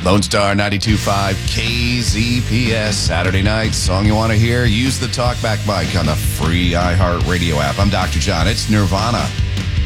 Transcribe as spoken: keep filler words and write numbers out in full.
Lone Star ninety-two point five K Z P S. Saturday night. Song you want to hear? Use the talkback mic on the free iHeartRadio app. I'm Doctor John. It's Nirvana.